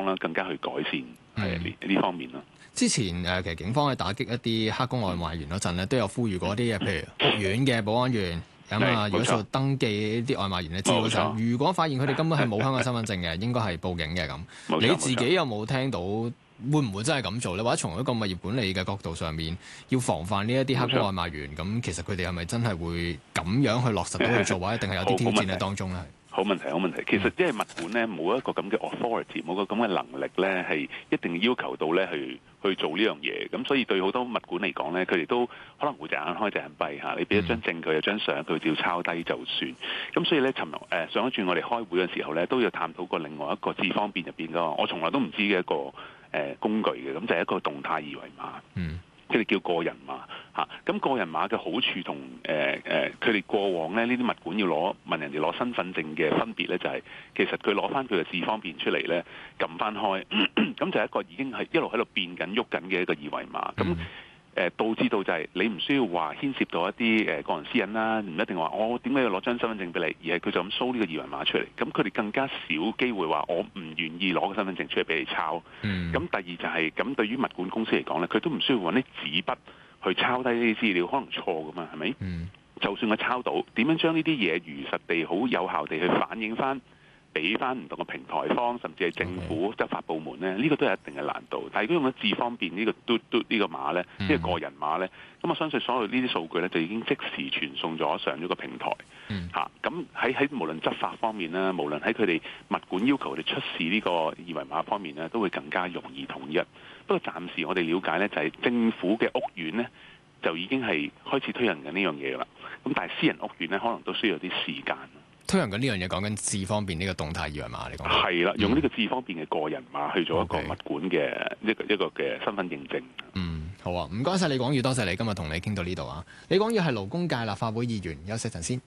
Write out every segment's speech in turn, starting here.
啦，更加去改善呢方面啦。 之前其實警方喺打擊一啲黑工外賣員嗰陣咧，都有呼籲過啲嘅，譬如屋苑嘅保安員咁啊，如果做登記啲外賣員嘅資料上，如果發現佢哋根本係冇香港身份證嘅，應該係報警嘅咁。你自己有冇聽到會唔會真係咁做咧？或者從一個物業管理嘅角度上面，要防範呢一啲黑工外賣員咁，其實佢哋係咪真係會咁樣去落實到去做，或者一定係有啲挑戰喺當中咧？ 好問題，好問題。其實即係物管咧，冇一個咁嘅 authority，冇個咁嘅能力咧，係一定要求到咧去做呢樣嘢。咁所以對好多物管嚟講咧，佢哋都可能會隻眼開隻眼閉嚇。你俾一張證據、有張相，佢只要抄低就算。咁所以咧，上一轉我哋開會嘅時候咧，都有探討過另外一個智方便入邊嗰個我從來都唔知嘅一個工具嘅，咁就係一個動態二維碼。佢哋叫個人碼嚇，咁個人碼嘅好處同佢哋過往咧呢啲物管要問人哋攞身份證嘅分別咧，就係其實佢攞翻佢嘅智方便出嚟咧，撳翻開，咁就係一個已經係一路喺度變緊喐緊嘅一個二維碼咁。導致到就係你唔需要話牽涉到一啲個人私隱啦，唔一定話我點解要攞張身份證俾你，而係佢就咁 show 呢個二維碼出嚟，咁佢哋更加少機會話我唔願意攞個身份證出嚟俾你抄。咁第二就係咁，對於物管公司嚟講咧，佢都唔需要揾啲紙筆去抄低呢啲資料，可能錯噶嘛，係咪？就算佢抄到，點樣將呢啲嘢如實地、好有效地去反映翻，俾翻唔同嘅平台方，甚至係政府執法部門咧，呢個都有一定嘅難度。但係如果用咗智方便呢個嘟呢個碼咧，呢個個人碼咧，咁我相信所有呢啲數據咧就已經即時傳送咗上咗個平台。咁喺無論執法方面啦，無論喺佢哋物管要求佢哋出示呢個二維碼方面咧，都會更加容易統一。不過暫時我哋了解咧，就係政府嘅屋苑咧，就已經係開始推行緊呢樣嘢啦。咁但係私人屋苑咧，可能都需要有啲時間。 推行緊呢樣嘢，講緊智方便呢個動態二維碼嚟講， 係啦，用呢個智方便嘅個人碼去做一個物管嘅一個嘅身份認證。 好啊，唔該晒李廣耀，多謝你今日同你傾到呢度啊。李廣耀係勞工界立法會議員，休息陣先。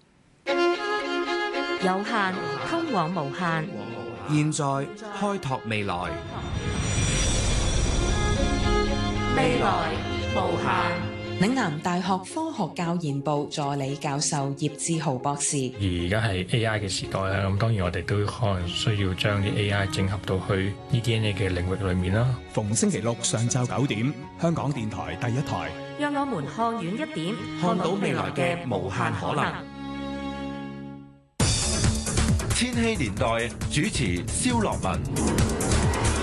有限通往無限， 現在開拓未來， 未來無限。 嶺南大學科學教研部助理教授葉志豪博士。 而家係 AI 嘅時代啦，咁當然我哋都可能需要將啲 AI 整合到去 EDA 嘅領域裏面啦。 逢星期六上晝9點，香港電台第一台， 讓我們看遠一點， 看到未來嘅無限可能。千禧年代主持蕭樂文。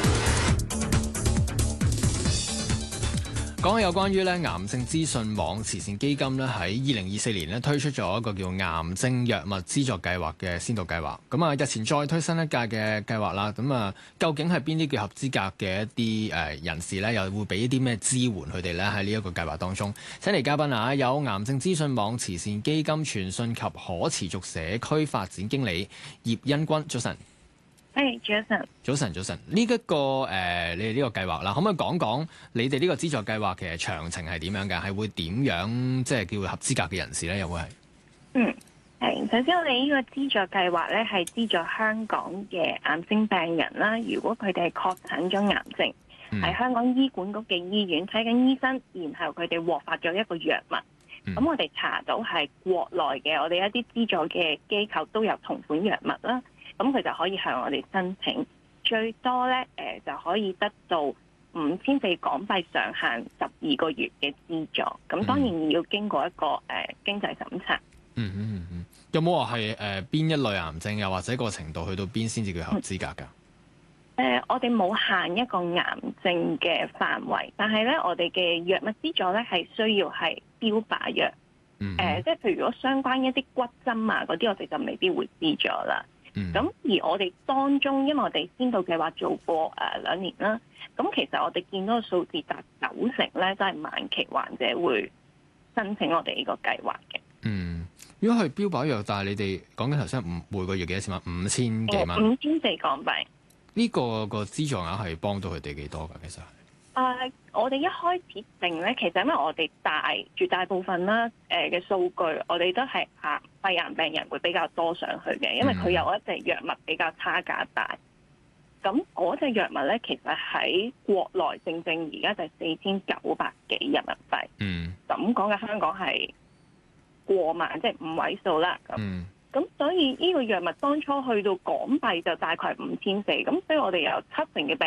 講起有關於咧癌症資訊網慈善基金咧喺2024年咧推出咗一個叫癌症藥物資助計劃嘅先導計劃，咁啊日前再推新一屆嘅計劃啦，咁啊究竟係邊啲叫合資格嘅一啲人士咧，又會俾一啲咩支援佢哋咧喺呢一個計劃當中？請嚟嘉賓啊，有癌症資訊網慈善基金傳訊及可持續社區發展經理葉欣君，早晨。 早晨。 呢一個你哋呢個計劃啦，可唔可以講講你哋呢個資助計劃其實詳情係點樣嘅？係會點樣即係叫合資格嘅人士咧？又會係？ 首先我哋呢個資助計劃咧係資助香港嘅癌症病人啦。如果佢哋係確診咗癌症，喺香港醫管局嘅醫院睇緊醫生，然後佢哋獲發咗一個藥物，咁我哋查到係國內嘅，我哋一啲資助嘅機構都有同款藥物啦。咁佢就可以向我哋申請，最多咧就可以得到5400港幣上限12個月嘅資助。咁當然要經過一個經濟審查。 有冇話係邊一類癌症，又或者個程度去到邊先至叫合資格㗎？ 我哋冇限一個癌症嘅範圍，但係咧我哋嘅藥物資助咧係需要係標靶藥。即係譬如如果相關一啲骨針啊嗰啲，我哋就未必會資助啦。咁而我哋當中，因為我哋先導計劃做過2年啦，咁其實我哋見到個數字達90%咧，都係晚期患者會申請我哋呢個計劃嘅。 如果係標靶藥，但係你哋講緊頭先每個月幾多錢啊？5000幾蚊 ，5400港幣。呢個資助額係幫到佢哋幾多㗎？其實我哋一開始定咧，其實因為我哋絕大部分啦嘅數據，我哋都係肺癌病人會比較多上去嘅，因為佢有一隻藥物比較差價大。咁嗰隻藥物咧，其實喺國內正而家就係4900幾人民幣。咁講嘅香港係過萬，即係5位數啦。咁所以呢個藥物當初去到港幣就大概係5400，咁所以我哋有70%嘅病